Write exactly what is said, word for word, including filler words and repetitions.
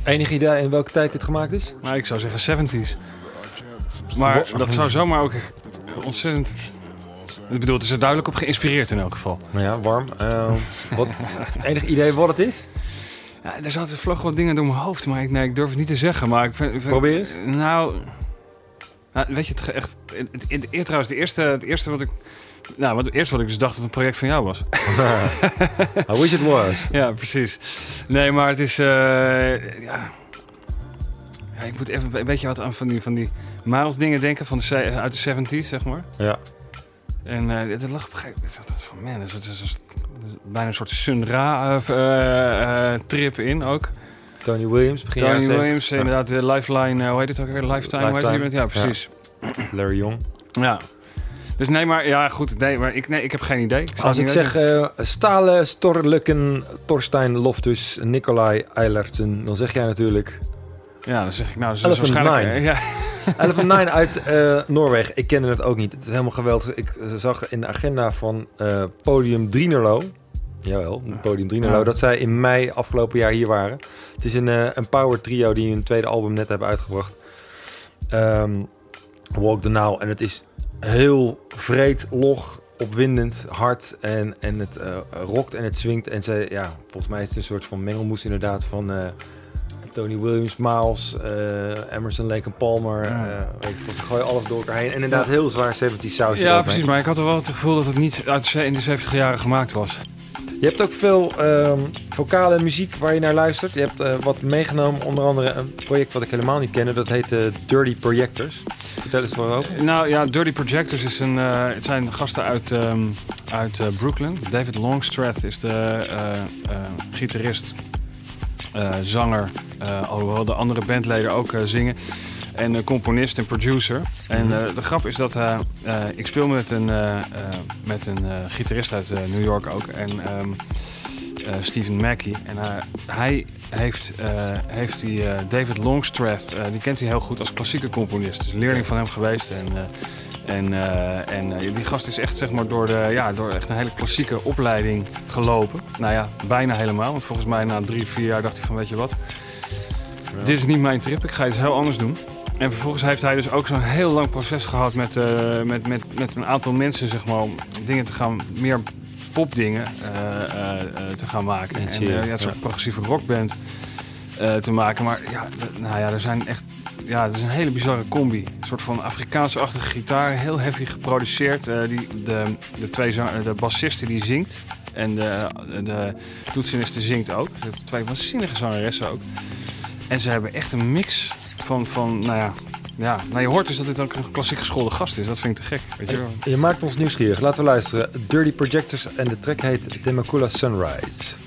Enig idee in welke tijd dit gemaakt is? Nou, ik zou zeggen zeventies. Maar dat zou zomaar ook ontzettend... Ik bedoel, het is er duidelijk op geïnspireerd in elk geval. Nou ja, warm. Uh, wat, enig idee wat het is? Ja, er zaten vlog wat dingen door mijn hoofd, maar ik, nee, ik durf het niet te zeggen. Maar ik vind, vind, Probeer eens. Nou, nou, weet je, het echt... Het, het, het, trouwens, de eerste, het eerste wat ik... Nou, wat, het eerste wat ik dus dacht dat het een project van jou was. I wish it was. Ja, precies. Nee, maar het is... Uh, ja... ja, ik moet even een beetje wat aan van die, van die Miles dingen denken van de, uit de zeventies, zeg maar. Ja. En uh, het lag op een gegeven moment van, man, het is, het is, het is bijna een soort Sun Ra uh, uh, uh, trip in ook. Tony Williams, begin Tony jaren Williams, ja. inderdaad, de Lifeline, uh, hoe heet het ook weer? Lifetime, Lifetime. Hoe heet die? Ja, precies. Ja. Larry Young. Ja. Dus nee, maar ja, goed, nee, maar ik, nee, ik heb geen idee. Ik Als ik zeg uh, Stale, Storlukken, Torstein Loftus, Nicolai Eilertsen, dan zeg jij natuurlijk... Ja, dan zeg ik nou... Elephant waarschijnlijk, Nine. Ja. Elephant Nine uit uh, Noorwegen. Ik kende het ook niet. Het is helemaal geweldig. Ik uh, zag in de agenda van uh, Podium Drienerlo... Jawel, Podium Drienerlo... Ja. dat zij in mei afgelopen jaar hier waren. Het is een, uh, een power trio die hun tweede album net hebben uitgebracht. Um, Walk the Now. En het is heel vreed, log, opwindend, hard. En, en het uh, rokt en het swingt. En ze, ja, volgens mij is het een soort van mengelmoes inderdaad van... Uh, Tony Williams, Miles, uh, Emerson, Lake and Palmer. Ja. Uh, weet ik veel, ze gooien alles door elkaar heen. En inderdaad ja. heel zwaar zeventies sausje. Ja, precies. Maar ik had er wel het gevoel dat het niet uit in de zeventig jaren gemaakt was. Je hebt ook veel um, vocale muziek waar je naar luistert. Je hebt uh, wat meegenomen, onder andere een project wat ik helemaal niet kende. Dat heet uh, Dirty Projectors. Vertel eens waarover. Nou ja, Dirty Projectors is een, uh, het zijn gasten uit, um, uit uh, Brooklyn. David Longstreth is de uh, uh, gitarist. Uh, zanger, uh, alhoewel de andere bandleden ook uh, zingen. En uh, componist en producer. En uh, de grap is dat uh, uh, ik speel met een, uh, uh, met een uh, gitarist uit uh, New York ook. En um, uh, Stephen Mackey. En uh, hij heeft, uh, heeft die uh, David Longstreth, uh, die kent hij heel goed als klassieke componist. Dus leerling van hem geweest. En, uh, En, uh, en uh, die gast is echt zeg maar, door, de, ja, door echt een hele klassieke opleiding gelopen. Nou ja, bijna helemaal. Want volgens mij na drie, vier jaar dacht hij van weet je wat. Ja. Dit is niet mijn trip, ik ga iets heel anders doen. En vervolgens heeft hij dus ook zo'n heel lang proces gehad met, uh, met, met, met een aantal mensen zeg maar, om dingen te gaan, meer popdingen uh, uh, uh, te gaan maken. En uh, ja, een soort ja. progressieve rockband uh, te maken. Maar ja, d- nou ja, er zijn echt... Ja, het is een hele bizarre combi. Een soort van Afrikaanse-achtige gitaar. Heel heavy geproduceerd. Uh, die, de, de, twee zang- de bassiste die zingt. En de, de toetseniste zingt ook. De twee waanzinnige zangeressen ook. En ze hebben echt een mix van... van nou ja, ja, nou je hoort dus dat dit ook een klassiek geschoolde gast is. Dat vind ik te gek. Weet je, je maakt ons nieuwsgierig. Laten we luisteren. Dirty Projectors en de track heet Temecula Sunrise.